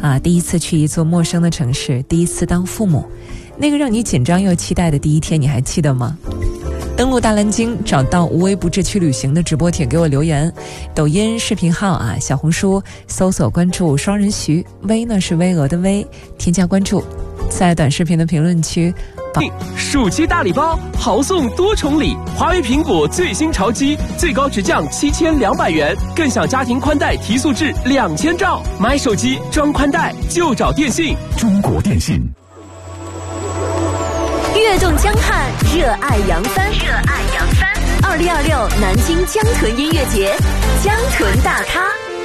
第一次去一座陌生的城市，第一次当父母，那个让你紧张又期待的第一天，你还记得吗？登录大蓝鲸，找到无微不至去旅行的直播帖给我留言，抖音视频号小红书搜索关注双人徐，微呢是巍峨的微，添加关注，在短视频的评论区。 暑期大礼包，豪送多重礼，华为苹果最新潮机，最高直降7200元，更享家庭宽带提速至2000兆。买手机装宽带就找电信。 中国电信。 跃动江汉，热爱扬帆。2026南京江豚音乐节，江豚大咖。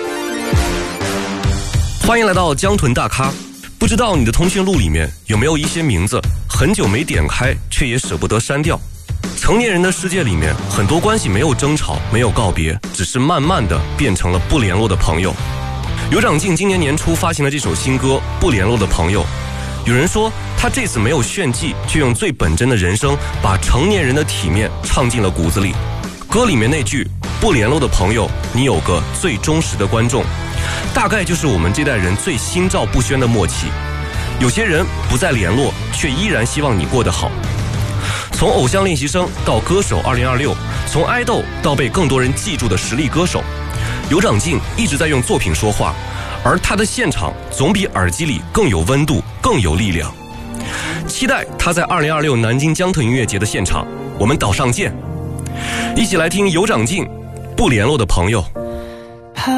欢迎来到江豚大咖。不知道你的通讯录里面有没有一些名字很久没点开，却也舍不得删掉？成年人的世界里面，很多关系没有争吵，没有告别，只是慢慢的变成了不联络的朋友。有长进今年年初发行了这首新歌《不联络的朋友》，有人说他这次没有炫技，却用最本真的人声把成年人的体面唱进了骨子里。歌里面那句不联络的朋友，你有个最忠实的观众，大概就是我们这代人最心照不宣的默契。有些人不再联络，却依然希望你过得好。从偶像练习生到歌手2026，从爱豆到被更多人记住的实力歌手，有长进一直在用作品说话，而他的现场总比耳机里更有温度，更有力量。期待他在2026南京江豚音乐节的现场，我们岛上见。一起来听有长进不联络的朋友。